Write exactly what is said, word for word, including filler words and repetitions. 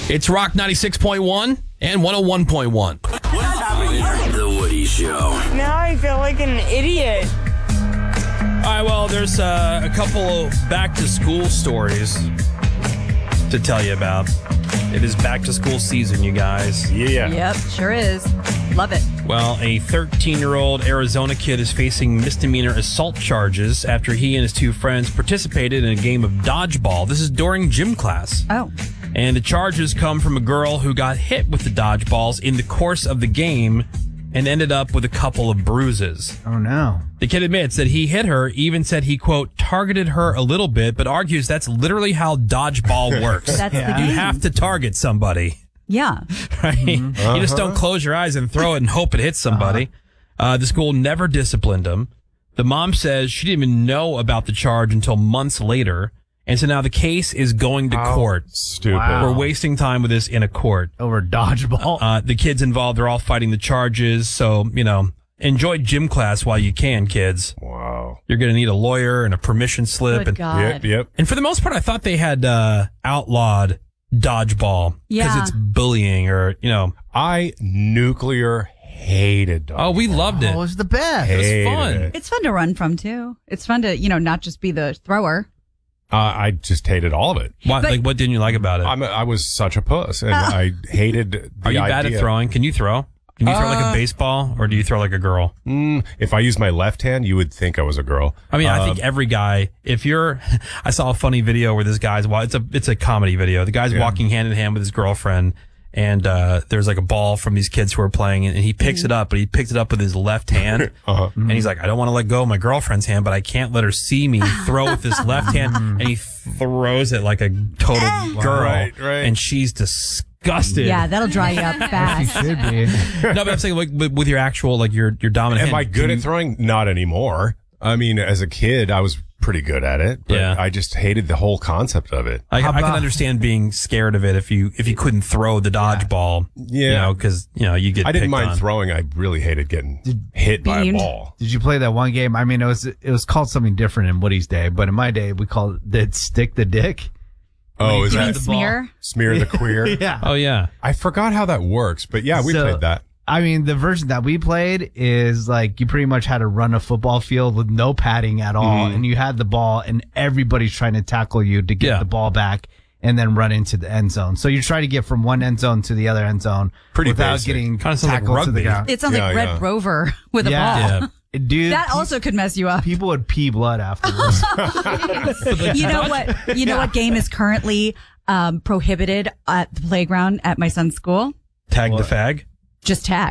It's Rock ninety-six point one and one oh one point one. What's happening? The Woody Show. Now I feel like an idiot. All right, well, there's uh, a couple of back-to-school stories to tell you about. It is back-to-school season, you guys. Yeah. Yep, sure is. Love it. Well, a thirteen-year-old Arizona kid is facing misdemeanor assault charges after he and his two friends participated in a game of dodgeball. This is during gym class. Oh. And the charges come from a girl who got hit with the dodgeballs in the course of the game and ended up with a couple of bruises. Oh, no. The kid admits that he hit her, even said he, quote, targeted her a little bit, but argues that's literally how dodgeball works. That's Yeah. the You game. have to target somebody, Yeah. right? Uh-huh. You just don't close your eyes and throw it and hope it hits somebody. Uh, the school never disciplined him. The mom says she didn't even know about the charge until months later. And so now the case is going to court. Stupid. Wow. We're wasting time with this in a court. Over dodgeball. Uh, the kids involved are all fighting the charges. So, you know, enjoy gym class while you can, kids. Wow. You're going to need a lawyer and a permission slip. Good and, God. Yep, yep. and for the most part, I thought they had uh, outlawed dodgeball because Yeah. it's bullying or, you know. I nuclear hated dodgeball. Oh, we loved it. Oh, it was the best. It was Hated fun. it. It's fun to run from, too. It's fun to, you know, not just be the thrower. Uh, I just hated all of it. What, But- like, what didn't you like about it? I'm a, I was such a puss, and I hated the Are you bad idea. at throwing? Can you throw? Can you throw like a Uh, baseball or do you throw like a girl? Mm, if I used my left hand, you would think I was a girl. I mean, I Uh, think every guy, if you're, I saw a funny video where this guy's, wa- it's a, it's a comedy video. The guy's Yeah. walking hand in hand with his girlfriend and, uh, there's like a ball from these kids who are playing and he picks it up, but he picked it up with his left hand. Uh-huh. And he's like, I don't want to let go of my girlfriend's hand, but I can't let her see me throw with this left hand. And he throws it like a total girl. Right, right. And she's disgusted. Yeah, that'll dry you up fast. Should be. No, but I'm saying like with, with your actual, like your, your dominant Am I hand, good can at you- throwing? Not anymore. I mean, as a kid, I was pretty good at it, but Yeah. I just hated the whole concept of it. I, How I can about- understand being scared of it if you if you couldn't throw the dodgeball. You Yeah. know, because you know you get. I didn't picked mind on. throwing. I really hated getting hit by a beamed? ball. Did you play that one game? I mean, it was it was called something different in Woody's day, but in my day, we called it Stick the Dick. Oh, is You mean that smear? smear the queer? Yeah. Oh yeah, I forgot how that works, but yeah, we So- played that. I mean, the version that we played is like you pretty much had to run a football field with no padding at all, Mhm. and you had the ball, and everybody's trying to tackle you to get Yeah. the ball back and then run into the end zone. So you try to get from one end zone to the other end zone Pretty without basic. getting Kinda sounds like tackled to the rugby. ground. It sounds Yeah, like Red yeah. Rover with a Yeah. ball. yeah. Dude, That also could mess you up. people would pee blood afterwards. You know what? You know what game is currently um, prohibited at the playground at my son's school? Tag the fag. Just tag.